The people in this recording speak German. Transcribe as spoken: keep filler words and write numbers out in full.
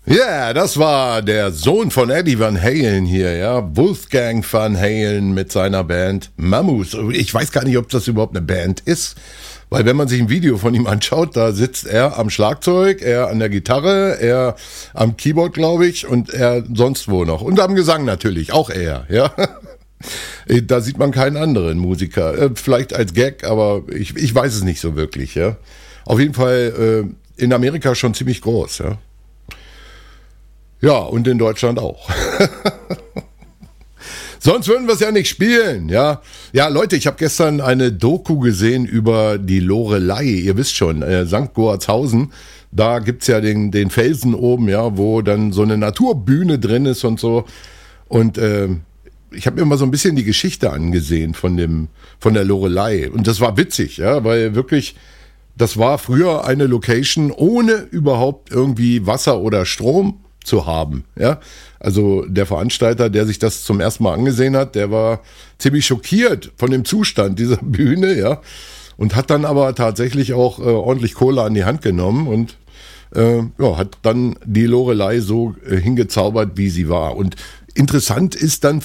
Ja, das war der Sohn von Eddie Van Halen hier, ja. Wolfgang Van Halen mit seiner Band Mammoth. Ich weiß gar nicht, ob das überhaupt eine Band ist, weil wenn man sich ein Video von ihm anschaut, da sitzt er am Schlagzeug, er an der Gitarre, er am Keyboard, glaube ich, und er sonst wo noch. Und am Gesang natürlich, auch er, ja. Da sieht man keinen anderen Musiker. Vielleicht als Gag, aber ich, ich weiß es nicht so wirklich, ja. Auf jeden Fall äh, in Amerika schon ziemlich groß, ja. Ja, und in Deutschland auch. Sonst würden wir es ja nicht spielen, ja. Ja, Leute, ich habe gestern eine Doku gesehen über die Loreley. Ihr wisst schon, äh, Sankt Goarshausen. Da gibt's ja den, den Felsen oben, ja, wo dann so eine Naturbühne drin ist und so. Und äh, ich habe mir mal so ein bisschen die Geschichte angesehen von dem von der Loreley. Und das war witzig, ja, weil wirklich, das war früher eine Location ohne überhaupt irgendwie Wasser oder Strom zu haben, ja. Also der Veranstalter, der sich das zum ersten Mal angesehen hat, der war ziemlich schockiert von dem Zustand dieser Bühne, ja. Und hat dann aber tatsächlich auch äh, ordentlich Kohle an die Hand genommen und äh, ja, hat dann die Loreley so äh, hingezaubert, wie sie war. Und interessant ist dann